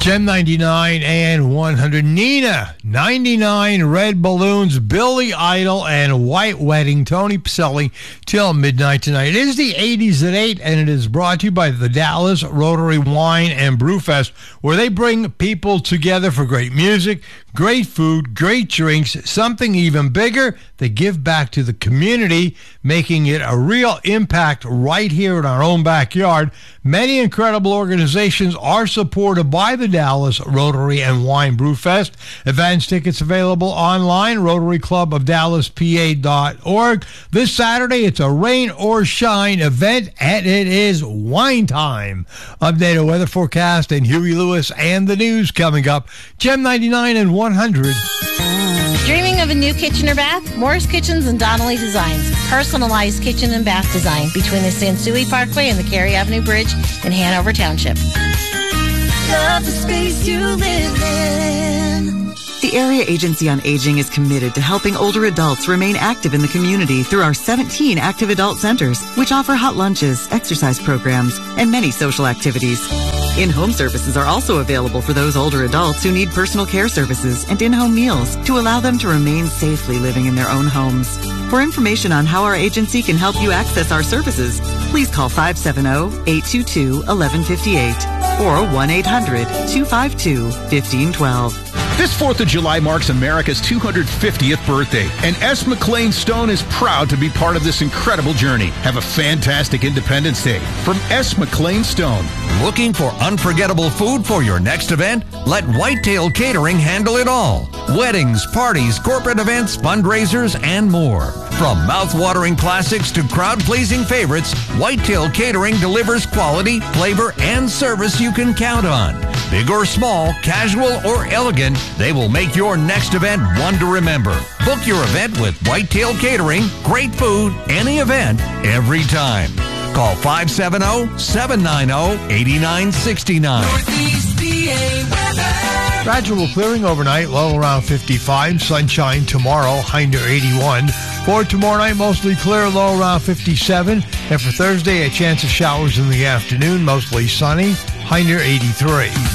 Gem 99 and 100. Nina, 99. Red Balloons, Billy Idol, and White Wedding. Tony Pacelli till midnight tonight. It is the 80s at 8, and it is brought to you by the Dallas Rotary Wine and Brew Fest, where they bring people together for great music, great food, great drinks, something even bigger. They give back to the community, making it a real impact right here in our own backyard. Many incredible organizations are supported by the Dallas Rotary and Wine Brew Fest. Advance tickets available online, RotaryClubOfDallasPA.org. This Saturday, it's a rain or shine event, and it is wine time. Updated weather forecast and Huey Lewis and the news coming up. Gem 99 and 100. Dreaming of a new kitchen or bath? Moore's Kitchens and Donnelly Designs. Personalized kitchen and bath design between the Sansui Parkway and the Cary Avenue Bridge in Hanover Township. Love the space you live in. The Area Agency on Aging is committed to helping older adults remain active in the community through our 17 active adult centers, which offer hot lunches, exercise programs, and many social activities. In-home services are also available for those older adults who need personal care services and in-home meals to allow them to remain safely living in their own homes. For information on how our agency can help you access our services, please call 570-822-1158 or 1-800-252-1512. This 4th of July marks America's 250th birthday, and S. McLean Stone is proud to be part of this incredible journey. Have a fantastic Independence Day from S. McLean Stone. Looking for unforgettable food for your next event? Let Whitetail Catering handle it all. Weddings, parties, corporate events, fundraisers, and more. From mouth-watering classics to crowd-pleasing favorites, Whitetail Catering delivers quality, flavor, and service you can count on. Big or small, casual or elegant, they will make your next event one to remember. Book your event with Whitetail Catering. Great food, any event, every time. Call 570-790-8969. Northeast PA weather. Gradual clearing overnight, low around 55. Sunshine tomorrow, high near 81. For tomorrow night, mostly clear, low around 57. And for Thursday, a chance of showers in the afternoon, mostly sunny, high near 83.